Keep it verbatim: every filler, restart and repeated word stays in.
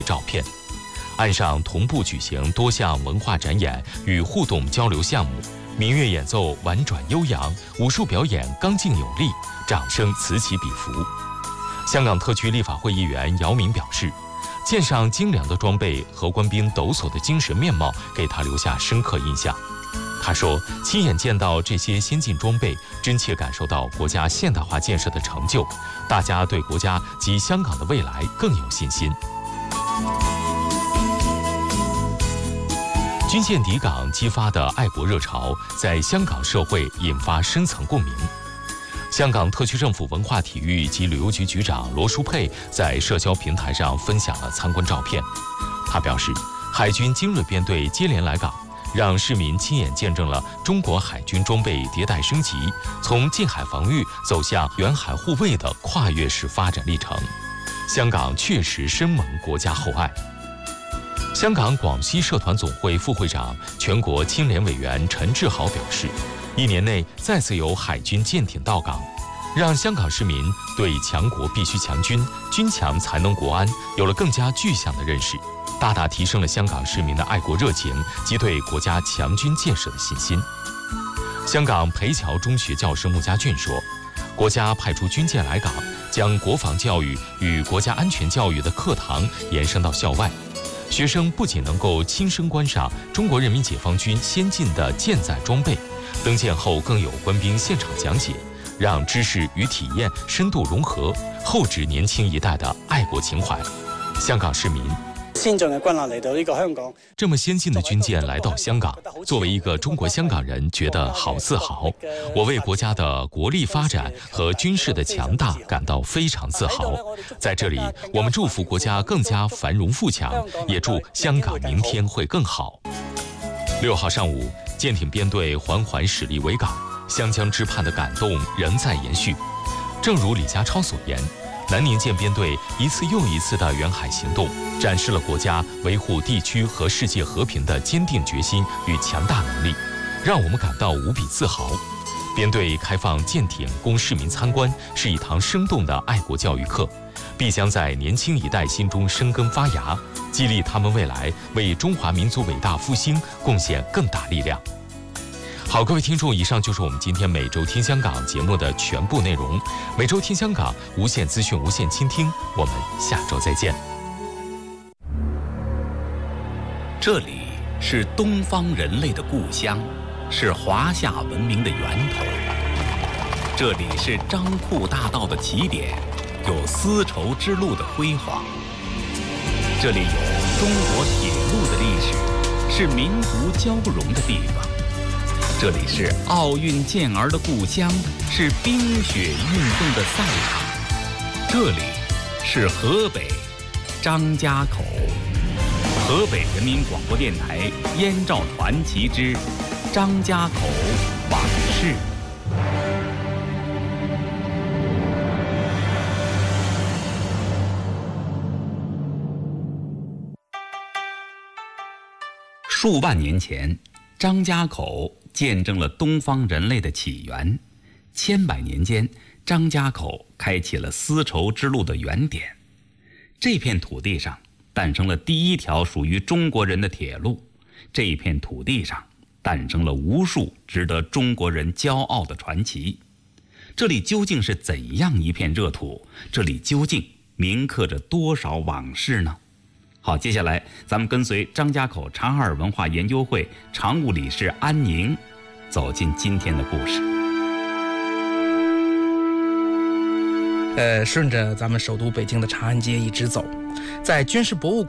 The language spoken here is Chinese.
照片。岸上同步举行多项文化展演与互动交流项目，民乐演奏婉转悠扬，武术表演刚劲有力，掌声此起彼伏。香港特区立法会议员姚明表示，舰上精良的装备和官兵抖擞的精神面貌给他留下深刻印象。他说，亲眼见到这些先进装备，真切感受到国家现代化建设的成就，大家对国家及香港的未来更有信心。军舰抵港激发的爱国热潮，在香港社会引发深层共鸣。香港特区政府文化体育及旅游局局长罗淑佩在社交平台上分享了参观照片。他表示，海军精锐编队接连来港，让市民亲眼见证了中国海军装备迭代升级，从近海防御走向远海护卫的跨越式发展历程。香港确实深蒙国家厚爱。香港广西社团总会副会长、全国青联委员陈志豪表示，一年内再次有海军舰艇到港，让香港市民对强国必须强军，军强才能国安有了更加具象的认识，大大提升了香港市民的爱国热情及对国家强军建设的信心。香港培侨中学教师穆家俊说，国家派出军舰来港，将国防教育与国家安全教育的课堂延伸到校外，学生不仅能够亲身观赏中国人民解放军先进的舰载装备，登舰后更有官兵现场讲解，让知识与体验深度融合，厚植年轻一代的爱国情怀。香港市民， 先進嘅軍艦嚟到呢個香港， 这么先进的军舰来到香港，作为一个中国香港人，觉得好自豪。我为国家的国力发展和军事的强大感到非常自豪。在这里，我们祝福国家更加繁荣富强，也祝香港明天会更好。六号上午，舰艇编队缓缓驶离维港，湘江之畔的感动仍在延续。正如李家超所言，南宁舰编队一次又一次的远海行动，展示了国家维护地区和世界和平的坚定决心与强大能力，让我们感到无比自豪。编队开放舰艇供市民参观，是一堂生动的爱国教育课，必将在年轻一代心中生根发芽，激励他们未来为中华民族伟大复兴贡献更大力量。好，各位听众，以上就是我们今天每周听香港节目的全部内容。每周听香港，无限资讯，无限倾听，我们下周再见。 这里是东方人类的故乡，是华夏文明的源头。这里是漳浦大道的起点，有丝绸之路的辉煌。这里有中国铁路的历史，是民族交融的地方。这里是奥运健儿的故乡，是冰雪运动的赛场。这里是河北张家口。河北人民广播电台燕赵传奇之张家口往事。数万年前，张家口见证了东方人类的起源。千百年间，张家口开启了丝绸之路的原点。这片土地上诞生了第一条属于中国人的铁路，这片土地上诞生了无数值得中国人骄傲的传奇。这里究竟是怎样一片热土？这里究竟铭刻着多少往事呢？好，接下来咱们跟随张家口察哈尔文化研究会常务理事安宁，走进今天的故事。 呃，顺着咱们首都北京的长安街一直走，在军事博物馆